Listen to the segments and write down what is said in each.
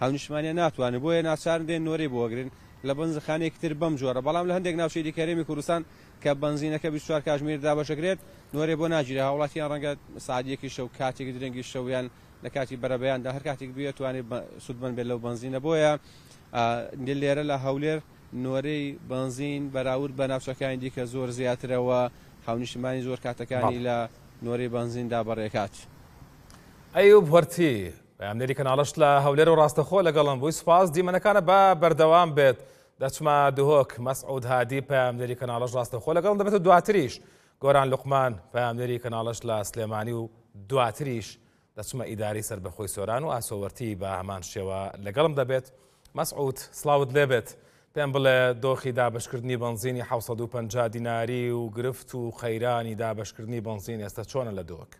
هاونیشتمانیان ناتوانێت بۆیە ناچارن دێن نۆرەی بۆگرن لە بەنزخانەیەکی تر بەم جۆرە. بەڵام لە هەندێک ناوچەی کەرێمی کوردستان کە بەنزینەکە 24 کاتژمێر دابەشەکرێت نۆرێ بۆ ناگیرێت. هاوڵاتیان ڕەنگە سعدیەکی شەو کاتێکی درەنگی شەویان لە کاتی بەرەبەیاندا هەر کاتێک بێت توانێت سوودمەند بێت لەو بەنزینە. بۆیە لێرە لە هەولێر نۆرەی بەنزین بەراورد بە ناوچەکانی دیکە زۆر زیاترەوە هاونیشتمانی زۆر کاتەکانی لە نۆرەی بەنزیندا بەڕێکات. ئەیوب وەرتی پەیامنێری کەناڵەش لە هەولێر و ڕاستەخۆ لەگەڵم بووی. سوپاس. دیمەنەکانە بە بەردەوام بێت. دەچمە دهۆک مەسعود هادی پەیامنێری کەناڵەش ڕاستەخۆ لەگەڵم دەبێت و دواتریش گۆران لوقمان پەیامنێری کەناڵەش لە سلێمانی و دواتریش دەچمە ئیداری سەربەخۆی سۆران و ئاسۆوەرتی بە هەمان شێوە لەگەڵم دەبێت. مەسعود سڵاوت لێبێت. پێم بڵێ دۆخی دابشکردنی بەنزینی 750 دیناری و گرفت و خەیرانی دابشکردنی بەنزین ئێستا چۆنە لە دۆک؟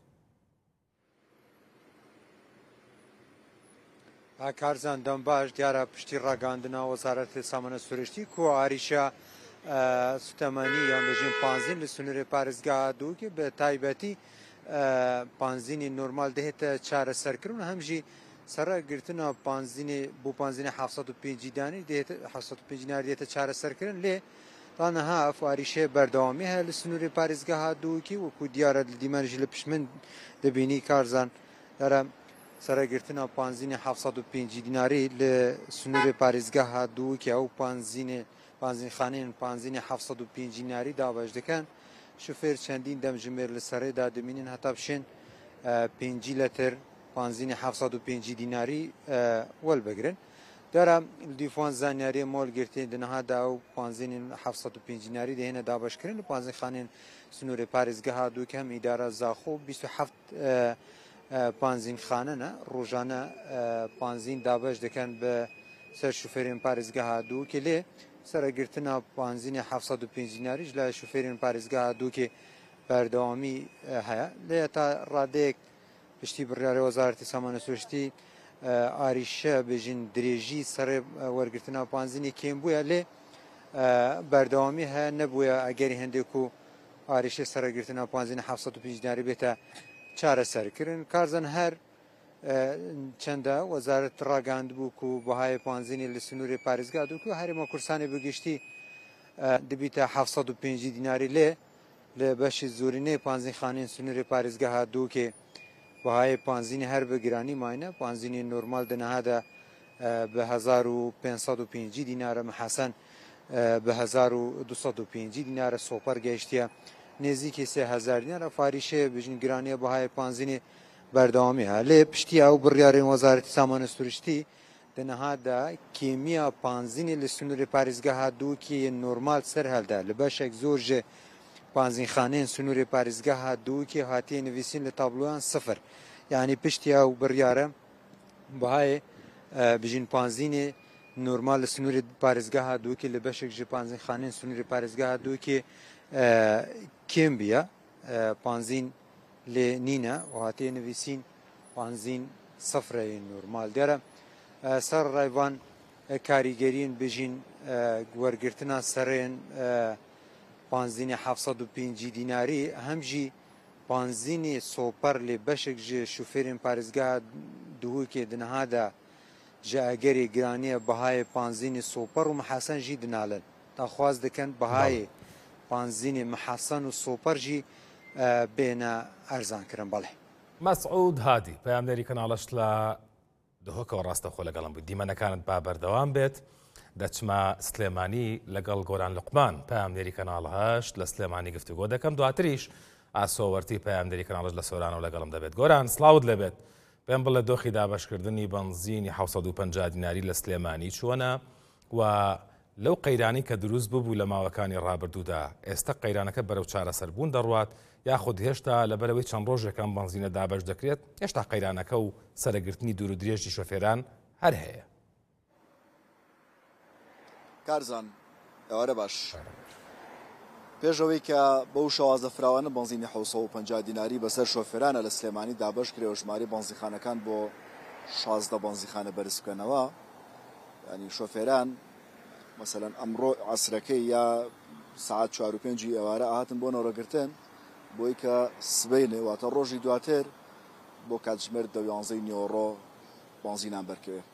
کارزان دەم باش دیارە پشتی ڕاگەاندنا وەزارەتی سامانە سروشتی کو عریشە سوتەمەنی یان بەژین پانزین لە سنوورێ پارێزگا دووکە بە تایبەتی پانزینی نۆرمال دەهێتە چارەسەرکردن هەمژی سەرگرتنە پانزینی بۆ پانزینی 750 دیناری دێتە 750 دیناری دێتە چارەسەرکردن لێ تانەها ئەفواریشێ بەردەوامی هەیە لە سنووری پارێزگا دووکی وەکو دیارە دیمەنژی لە پشمن دەبینی کارزان دەرە سەرگرتنە پانزینی 750 دیناری لە سنووری پارێزگا دووکی ئەو پانزینخانەیەن پانزینی 750 دیناری دابەش دەکەن. شوفێر چەندین دەمژمێر لە سەرێدا دەبینین هەتا بشێن 5 لەتر پانزینی 750 دیناری وەلبگرن. دەرە دیفۆن زانیاری مۆڵگرتێن دنەهادا و پانزینی 750 دیناری دەهێنە دابشکردن لە پانزینخانەیەن سنووری پارێزگا دووکە هەم ئیدارە زاخۆ 27 پانزینخانەنە ڕۆژانە پانزین دابش دەکەن بە سەر شوفێرین پارێزگا دووکە لێ سەرگرتنە پانزینی 750 دیناریش لە شوفێرین پارێزگا دووکێ بەردەوامی هەیە. لێ تا ڕادەیەک پشتی بڕیارە وەزارەتی سامانە سروشتی ئاریشە بێژین درێژی سەرێ وەرگرتنە پانزینی کێم بووە لێ بەردەوامی هەیە نەبووە ئەگەری هەندێک و ئاریشە سەرگرتنە پانزینی 750 دیناری بێتە چارەسەرکردن. کارزان هەر چەندە وەزارەت ڕاگەاند بوو و بەهای پانزینی لە سنووری پارێزگا دووکە و هەرێمە کورسانی بگشتی دەبیتە 750 دیناری لێ لە بەشی زۆرینەی پانزینخانەیەن سنووری پارێزگا دووکێ بەهای پانزینی هەر بە گرانی ماینە پانزینی نۆرمال دەنەهادا بە 1550 دینارە مەحەسەن بە 1250 دینارە سۆپەر گەیشتە نێزیکی 3000 دینارە فاریشەیە بژین گرانیە بەهای پانزینی بەردەوامی هەیە. لێ پشتی ئەو بڕیارەی وەزارەتی سامانە سروشتی دەنەهادا کێمیە پانزینی لە سنووری پارێزگا دووکی نۆرمال سەر هەلدا لە بەشێک زۆرژێ پانزینخانەیەن سنووری پارێزگا دووکی هاتیە نوویسین لە تابلۆیان سفر یعنی پشتی ئەو بڕیارە بەهای بژین پانزینی نۆرمال لە سنووری پارێزگا دووکی لە بەشێک ژێ پانزینخانەیەن سنووری پارێزگا دووکی کێم بیە پانزین لێ نینە و هاتیە نوویسین پانزین سەفرەی نۆرمال دێرە سەر ڕایوان کاریگەریین بژین وەرگرتنە سەرێن پانزینی 750 دیناری هەمژی پانزینی سۆپەر لێ بەشێک ژێ شوفێرین پارێزگا دووکێ دنەهادا ژە ئەگەری گرانیە بەهای پانزینی سۆپەر و مەحەسەن ژی دنالن تاخواز دەکەن بەهای پانزینی مەحەسەن و سۆپەر ژی بێنە ئەرزانکردن. بەڵێ مەسعود هادی پەیامنێری کەناڵەش لە دهۆکەوە ڕاستەخۆ لەگەڵم بوو. دیمەنەکانت با بەردەوام بێت. دەچمە سلێمانی لەگەڵ گۆران لوقمان پەیامنێری کەناڵەهەش لە سلێمانی گفتوگۆ دەکەم. دواتریش ئاسۆوەرتی پەیامنێری کەناڵەش لە سۆرانەوە لەگەڵم دەبێت. گۆران سڵاوت لەبێت. پێم بڵێ دۆخی دابەشکردنی بەنزینی 750 دیناری لە سلێمانی چۆنە و لەو قەیرانی کە دروست بوو لە ماوەکانی ڕابردوودا ئێستا قەیرانەکە بەرەو چارەسەربوون دەڕوات یاخود هێشتا لەبەرەوەی چەند ڕۆژێکم بەنزینە دابەش دەکرێت هێشتا قەیرانەکە و سەرگرتنی دوور و درێژی شۆفێران هەر هەیە؟ کارزان ئێوارە باش پێشەوەی کە بەو شەوازە فراوانە بەنزینی 750 دیناری بەسەر شۆفێرانە لە سلێمانی دابەش کرێ ژماری بەنزیخانەکان بۆ 16 بەنزیخانە بەرز بکەنەوە ینی شۆفێران مثلەن ئەمڕۆ عەسرەکەی یا سعات 4 و 5 ئێوارە ئاهاتن بۆ نەوەڕەگرتن بۆی کە سبەینێ واتە ڕۆژی دواتر بۆ کاتژمێر 12 نیوەڕۆ بەنزینان بەرکەوێ